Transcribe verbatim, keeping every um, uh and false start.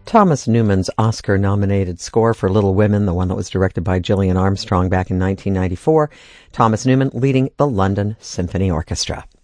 Thomas Newman's Oscar-nominated score for Little Women, the one that was directed by Gillian Armstrong back in nineteen ninety-four. Thomas Newman leading the London Symphony Orchestra.